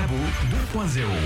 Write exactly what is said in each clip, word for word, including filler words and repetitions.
اللابو اثنين صفر.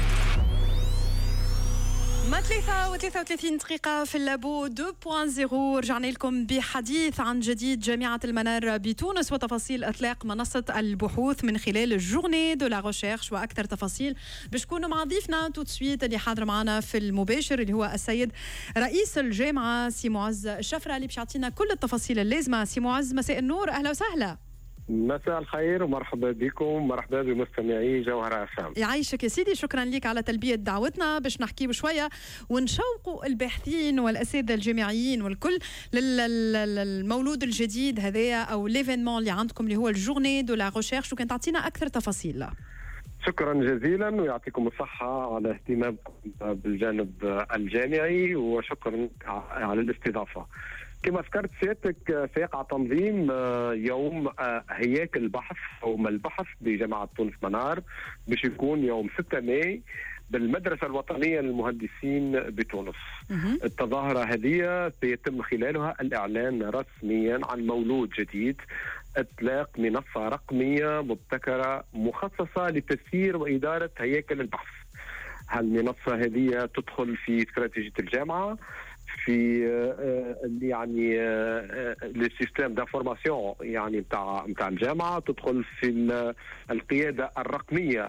ما ثلاثة وثلاثة وثلاثين دقيقة في اللابو اثنين صفر. رجعنا لكم بحديث عن جديد جامعة المنار بتونس وتفاصيل إطلاق منصة البحوث من خلال الجورني دو لا ريشيرش وأكثر تفاصيل باش تكونوا مع ضيفنا تو سويت اللي حاضر معنا في المباشر اللي هو السيد رئيس الجامعة سي معز الشفرة اللي باش يعطينا كل التفاصيل اللازمة. سي معز مساء النور، أهلا وسهلا. مساء الخير ومرحبا بكم، مرحبا بمستمعي جوهرة أفهم. يعيشك يا سيدي، شكرا لك على تلبية دعوتنا باش نحكي بشوية ونشوقوا الباحثين والأساتذة الجامعيين والكل للمولود الجديد هذايا أو ليفينمون اللي عندكم اللي هو الجورني دو لا ريشيرش، وكان تعطينا أكثر تفاصيل. شكرا جزيلا ويعطيكم الصحة على اهتمامكم بالجانب الجامعي، وشكرا على الاستضافة. كما ذكرت سيادتك سيقع تنظيم يوم هياكل البحث يوم البحث بجامعة تونس منار باش يكون يوم ستة ماي بالمدرسة الوطنية للمهندسين بتونس. التظاهرة هذه سيتم خلالها الإعلان رسميا عن مولود جديد، إطلاق منصة رقمية مبتكرة مخصصة لتسيير وإدارة هياكل البحث. هالمنصة هذه تدخل في استراتيجية الجامعة في يعني السيستم دانفورماسيون يعني نتاع نتاع الجامعه، تدخل في القياده الرقميه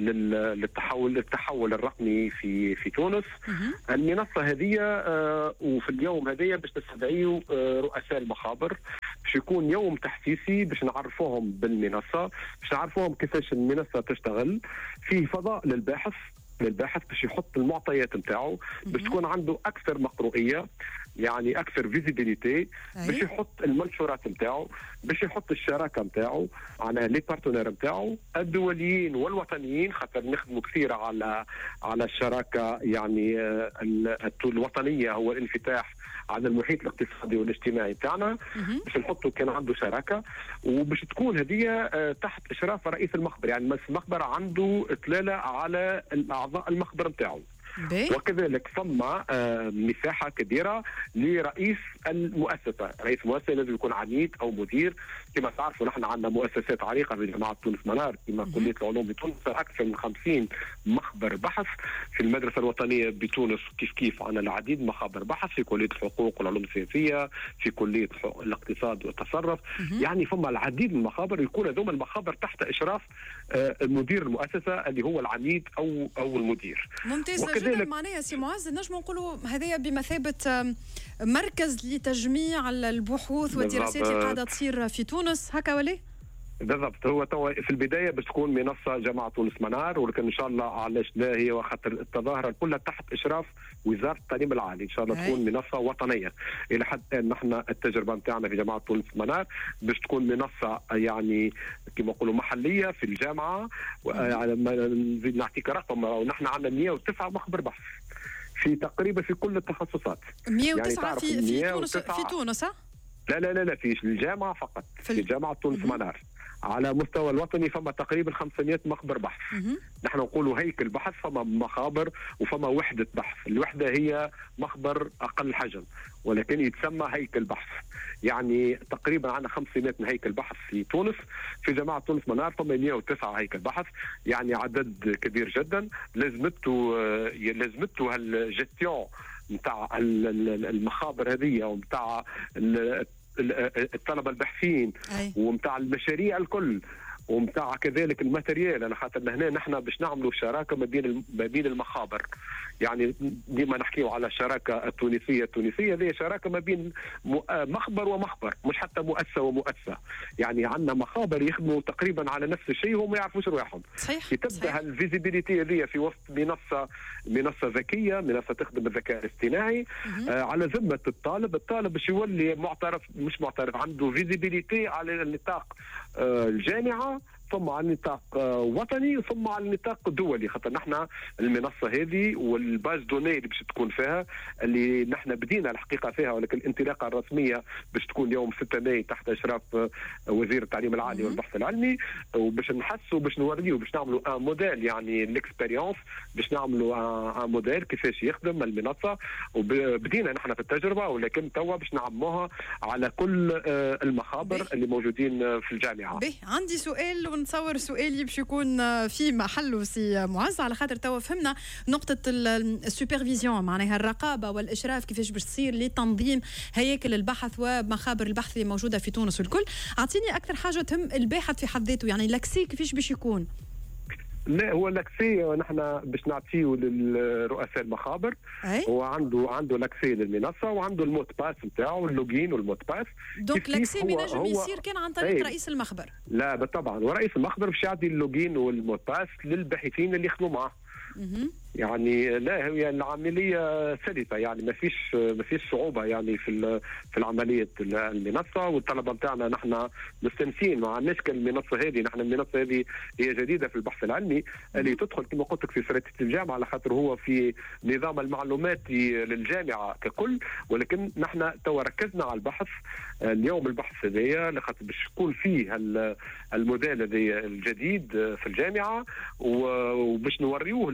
للتحول التحول الرقمي في في تونس. المنصه هذه وفي اليوم هذايا باش تستدعيوا رؤساء المخابر، باش يكون يوم تحسيسي باش نعرفوهم بالمنصه، باش نعرفوهم كيفاش المنصه تشتغل. فيه فضاء للباحث للباحث باش يحط المعطيات نتاعو، باش تكون عنده اكثر مقروئيه يعني اكثر فيزيبيليتي، باش يحط المنشورات نتاعو، باش يحط الشراكه نتاعو على لي بارتنير نتاعو الدوليين والوطنيين، خاطر نخدموا كثير على على الشراكه يعني الوطنيه، هو الانفتاح على المحيط الاقتصادي والاجتماعي تاعنا، باش نحطوا كان عنده شراكه، وباش تكون هذه تحت اشراف رئيس المخبر، يعني المخبر عنده اطلاله على الاعضاء المخبر نتاعو. وكذلك ثم مساحه كبيره لرئيس المؤسسه، رئيس المؤسسه لازم يكون عميد او مدير. كما تعرفوا نحن عندنا مؤسسات عريقه في جامعه تونس منار، كما كليه العلوم بتونس اكثر من خمسين مخبر بحث. في المدرسه الوطنيه بتونس كيف كيف عندنا العديد مخابر بحث، في كليه الحقوق والعلوم السياسيه، في كليه الاقتصاد والتصرف، يعني فما العديد من المخابر، يكون هذوما المخابر تحت اشراف مدير المؤسسه اللي هو العميد او او المدير. ممتاز جدا. معناها سي معز نجم نقولوا هذايا بمثابه مركز لتجميع البحوث والدراسات اللي قاعده تصير في تونس، هكا ولا؟ بالضبط. هو تو في البدايه باش تكون منصه جامعه تونس منار، ولكن ان شاء الله علاش لا، هي وخاطر التظاهره كلها تحت اشراف وزاره التعليم العالي، ان شاء الله تكون منصه وطنيه. الى حد الان نحن التجربه نتاعنا في جامعه تونس منار باش تكون منصه يعني كما نقولوا محليه في الجامعه. نزيد نعطيك رقم، ونحن عندنا مئة وتسعة مخبر بحث في تقريبا في كل التخصصات. مئة وتسعة يعني في في تونس في تونس ها؟ لا لا لا لا في الجامعه فقط، في, في جامعه تونس منار. على مستوى الوطني فما تقريبا خمسمائة مخبر بحث. نحن نقولوا هيكل بحث، فما مخابر وفما وحده بحث. الوحده هي مخبر اقل حجم ولكن يتسمى هيكل بحث. يعني تقريبا عندنا خمسمائة هيكل بحث في تونس. في جامعه تونس منار فما مئة وتسعة هيكل بحث، يعني عدد كبير جدا. لازمته لازمته هالجستيون نتاع المخابر هذه ومتاع الطلبه الباحثين ومتاع المشاريع الكل ومتاع كذلك الماتريال. انا خاطر هنا نحن باش نعملوا شراكه ما بين ما بين المخابر، يعني ديما نحكيوا على الشراكه التونسيه التونسيه هذه شراكه ما بين مخبر ومخبر، مش حتى مؤسسه ومؤسسه. يعني عندنا مخابر يخدموا تقريبا على نفس الشيء وهم ما يعرفوش رواحهم. تبدا الفيزيبيليتي هذه في وسط منصه منصه ذكيه، منصه تخدم الذكاء الاصطناعي آه على ذمه الطالب. الطالب باش يولي معترف مش معترف، عنده فيزيبيليتي على النطاق آه الجامعه، ثم على النطاق وطني، ثم على النطاق دولي. خاطر نحن المنصه هذه والباز دوني اللي باش تكون فيها، اللي نحن بدينا الحقيقه فيها، ولكن الانطلاقه الرسميه باش تكون يوم ستة ماي تحت اشراف وزير التعليم العالي والبحث العلمي، وباش نحسوا باش نوريو باش نعملوا ان موديل، يعني الاكسبيريونس، باش نعملوا ان موديل كيفاش يخدم المنصه. وبدينا نحن في التجربه، ولكن توا باش نعموها على كل المخابر اللي موجودين في الجامعه. به عندي سؤال ونتصور سؤالي باش يكون في محله سي معز، على خاطر توا فهمنا نقطه السوبرفيزيون معناها الرقابه والاشراف كيفاش باش تصير لتنظيم هياكل البحث ومخابر البحث اللي موجوده في تونس والكل. اعطيني اكثر حاجه تهم الباحث في حد ذاته، يعني لاكسي كيفاش باش يكون؟ لا هو لاكسي نحن باش نعطيه للرؤساء المخابر. هو عنده عنده لاكسي للمنصه وعنده الموت باس نتاعو اللوجين والموت باس. دونك لاكسي منجم يصير كان عن طريق رئيس المخبر؟ لا بالطبع، ورئيس المخبر باش يعطي اللوجين والموت باس للباحثين اللي يخدموا معه. يعني لا هي العمليه سلسه، يعني ما فيش ما فيش صعوبه يعني في في العمليه المنصه، والطلبه نتاعنا نحن مستانسين ما عندناش المنصه هذه. نحن المنصه هذه هي جديده في البحث العلمي اللي تدخل كما قلت لك في استراتيجيه الجامعه، على خاطر هو في نظام المعلوماتي للجامعه ككل، ولكن نحن توا ركزنا على البحث اليوم. البحث هذايا لخاطر باش يكون فيه الموديل الجديد في الجامعه وباش نوريوه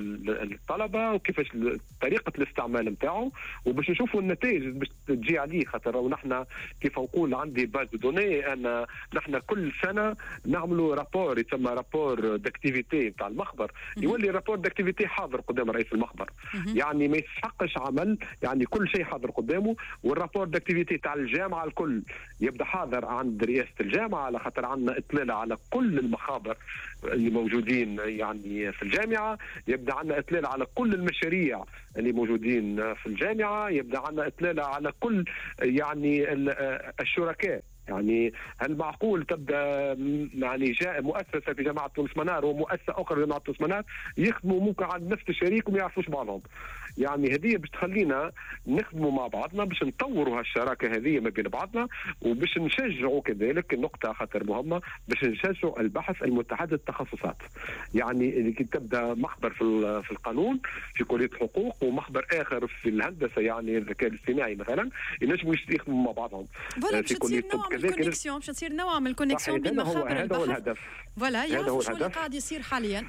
للطلبه وكيفاش طريقه الاستعمال نتاعو، وباش نشوفوا النتائج باش تجي عليه. خاطر ونحن كيف نقول عندي باز دوني، ان نحن كل سنه نعملوا رابور يسمى رابور داكتيفيتي نتاع المخبر، يولي رابور داكتيفيتي حاضر قدام رئيس المخبر. يعني ما يستحقش عمل، يعني كل شيء حاضر قدامه. والرابور داكتيفيتي تاع الجامعه الكل يبدا حاضر عند رئاسه الجامعه، على خاطر عندنا اطلاله على كل المخابر اللي موجودين يعني في الجامعه، يبدا عندنا اطلاله على كل المشاريع اللي موجودين في الجامعه، يبدا عندنا اطلاله على كل يعني الشركاء. يعني هل معقول تبدا يعني جاء مؤسسه في جامعه تونس منار ومؤسسه اخرى في جامعه تونس منار يخدموا ممكن عند نفس الشريك وما يعرفوش بعضهم؟ يعني هذه باش تخلينا نخدموا مع بعضنا باش نطوروا هالشراكه هذه ما بين بعضنا، وباش نشجعوا كذلك النقطه خاطر مهمه، باش نشجعوا البحث المتعدد التخصصات. يعني اللي تبدا مخبر في في القانون في كليه الحقوق ومخبر اخر في الهندسه يعني الذكاء الاصطناعي مثلا، ينجموا يخدموا مع بعضهم في كليه الطب. الكونيكسيون باش تصير نوع من الكونيكسيون بين مخابر البحث. هذا هو الهدف. فوالا يعرفوا شنو اللي قاعد يصير حاليا.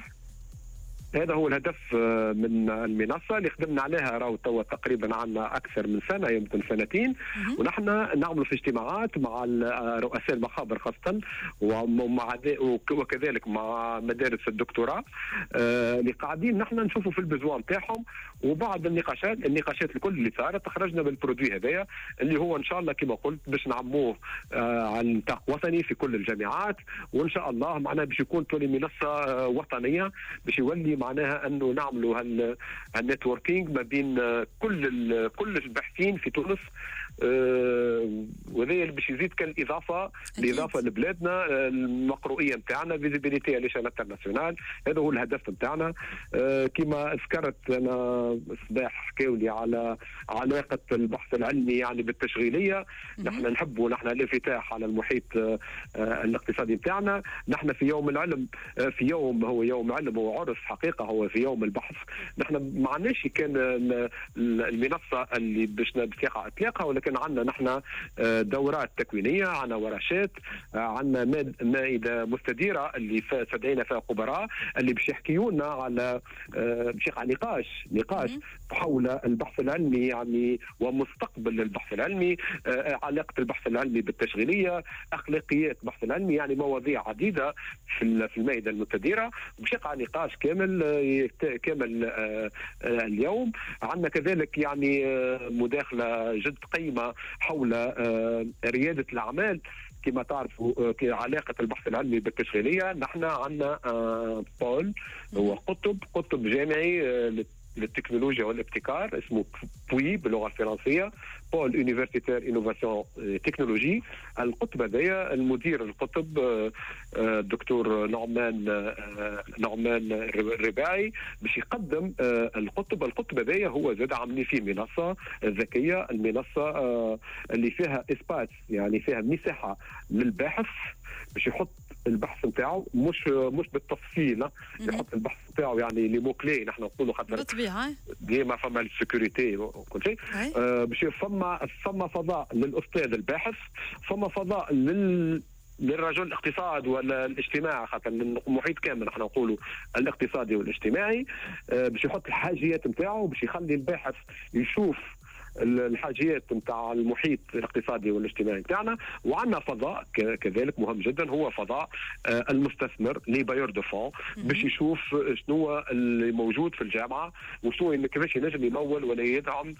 هذا هو الهدف من المنصه اللي خدمنا عليها راهو توا تقريبا عندنا اكثر من سنه يمكن سنتين، ونحن نعملوا في اجتماعات مع رؤساء المخابر خاصه ومع وكذلك مع مدارس الدكتوراه اللي قاعدين نحن نشوفوا في البزوان تاعهم، وبعد النقاشات النقاشات الكل اللي صارت خرجنا بالبرودوي هذايا اللي هو ان شاء الله كما قلت باش نعموه على نطاق وطني في كل الجامعات، وان شاء الله معناها باش يكون تولي منصه وطنيه باش يولي معناها انه نعملوا هالنتوركينج ما بين كل كل الباحثين في تونس. أه وهذا اللي باش يزيد كالاضافه الاضافه لبلادنا المقروئيه نتاعنا فيزيبيليتي على شان انترناسيونال. هذا هو الهدف نتاعنا. أه كما ذكرت انا الصباح حكاوا لي على علاقه البحث العلمي يعني بالتشغيليه. نحن نحبوا نحن الانفتاح على المحيط أه الاقتصادي نتاعنا. نحن في يوم العلم أه في يوم هو يوم علم وعرس حقيقه هو في يوم البحث. نحن ما عندناش كان المنصه اللي باش تقع اطلاقها، ولكن عندنا نحن دورات تكوينيه، عندنا ورشات، عندنا مائده مستديره اللي استدعينا فيها خبراء اللي باش يحكيوا لنا على باش يقع نقاش نقاش حول البحث العلمي يعني ومستقبل البحث العلمي، علاقه البحث العلمي بالتشغيليه، اخلاقيات البحث العلمي، يعني مواضيع عديده في في المائده المستديره، باش يقع نقاش كامل كامل اليوم. عندنا كذلك يعني مداخله جد قيمه حول رياده الاعمال. كما تعرفوا علاقه البحث العلمي بالتشغيليه، نحن عندنا بول هو قطب قطب جامعي للتكنولوجيا والابتكار اسمه بوي باللغه الفرنسيه، بول يونيفرسيتير انوفاسيون تكنولوجي. القطب هذايا المدير القطب الدكتور نعمان نعمان الرباعي باش يقدم القطب. القطب هذايا هو زاد عاملين فيه منصه ذكيه، المنصه اللي فيها اسباس يعني فيها مساحه للباحث باش يحط البحث نتاعو مش مش بالتفصيل، يحط البحث نتاعو يعني لي مو كلي نحن نقولوا خاطر بالطبيعه ديما فما السيكوريتي وكل شيء. آه باش فما فما فضاء للاستاذ الباحث، فما فضاء لل للرجل الاقتصاد ولا الاجتماع، خاطر المحيط كامل نحن نقولوا الاقتصادي والاجتماعي. آه باش يحط الحاجيات نتاعو باش يخلي الباحث يشوف الحاجيات نتاع المحيط الاقتصادي والاجتماعي نتاعنا. وعندنا فضاء كذلك مهم جدا، هو فضاء المستثمر لي بايور دو فون باش يشوف شنو اللي موجود في الجامعه وشنو كيفاش ينجم يمول ولا يدعم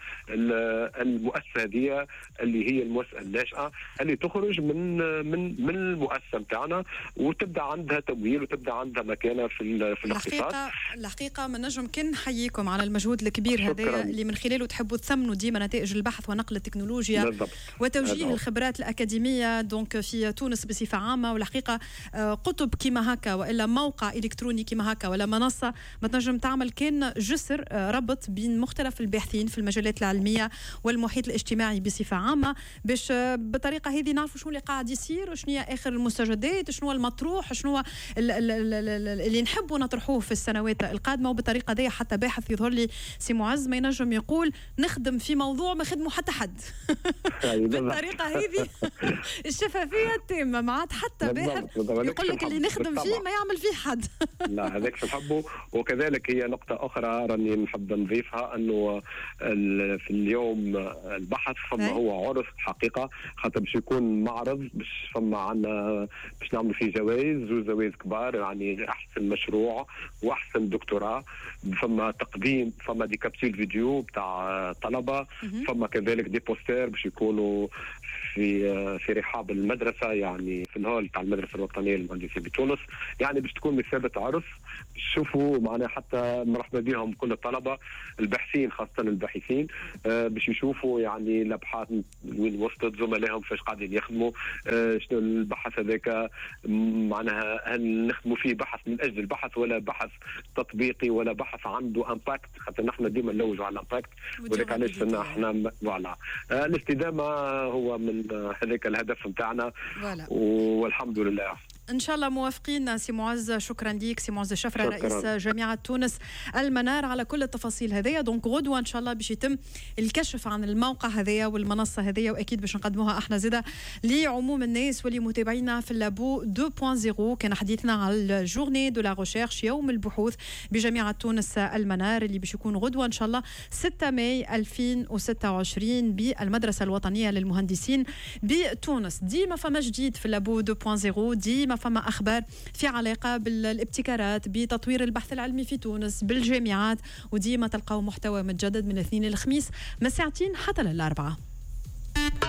المؤسسه هذه اللي هي المؤسسه الناشئه اللي تخرج من من من المؤسسه نتاعنا وتبدا عندها تمويل وتبدا عندها مكانه في في الاقتصاد. الحقيقه الحقيقه من نجم كن نحييكم على المجهود الكبير هذا اللي من خلاله تحبوا تثمنوا ديما نتائج البحث ونقل التكنولوجيا بالضبط. وتوجيه بالضبط. الخبرات الاكاديميه دونك في تونس بصفه عامه. والحقيقه قطب كيما هكا والا موقع الكتروني كيما هكا ولا منصه ما تنجم تعمل كان جسر ربط بين مختلف الباحثين في المجالات العلميه والمحيط الاجتماعي بصفه عامه باش بالطريقه هذه نعرفوا شنو اللي قاعد يصير وشنو هي اخر المستجدات، شنو المطروح، شنو اللي نحبوا نطرحوه في السنوات القادمه. وبالطريقه دي حتى باحث يظهر لي سي معز ما ينجم يقول نخدم في موضوع ما خدمه حتى حد. بالطريقه هذه الشفافيه التامه معناتها حتى باحث يقول لك اللي نخدم فيه ما يعمل فيه حد. لا هذاك شو نحبه. وكذلك هي نقطه اخرى راني نحب نضيفها انه في اليوم البحث فما هو عرس حقيقه خاطر باش يكون معرض باش فما عندنا باش نعمل فيه جوائز وجوائز كبار يعني احسن مشروع واحسن دكتوراه. فما تقديم فما دي كابسول فيديو بتاع طلبه فما كذلك دي بوستر باش يكونوا في في رحاب المدرسه يعني في الهول تاع المدرسه الوطنيه للمهندسين بتونس يعني باش تكون مثابه عرس. شوفوا معناها حتى مرحبا بهم كل الطلبه الباحثين خاصه الباحثين باش يشوفوا يعني الابحاث وين وصلت زملائهم فاش قاعدين يخدموا شنو البحث هذاك معناها هل نخدموا فيه بحث من اجل البحث ولا بحث تطبيقي ولا بحث عنده امباكت خاطر نحن ديما نلوجوا على الامباكت ولكن علاش احنا فوالا الاستدامه هو من هذاك الهدف نتاعنا والحمد لله. ان شاء الله موافقين سي معز. شكرا ليك سي معز الشفرة رئيس جامعه تونس المنار على كل التفاصيل هذيا. دونك غدوه ان شاء الله باش يتم الكشف عن الموقع هذيا والمنصه هذيا واكيد باش نقدموها احنا زاده لعموم الناس واللي متابعينا في اللابو اثنين نقطة صفر. كان حديثنا على الجورني دو لا ريشيرش يوم البحوث بجامعه تونس المنار اللي باش يكون غدوه ان شاء الله ستة ماي ألفين وستة وعشرين بالمدرسه الوطنيه للمهندسين بتونس. ديما فما جديد في اللابو اثنين نقطة صفر ديما فما أخبار في علاقة بالابتكارات بتطوير البحث العلمي في تونس بالجامعات وديما تلقاو محتوى متجدد من الاثنين للخميس من ساعتين حتى للأربعة.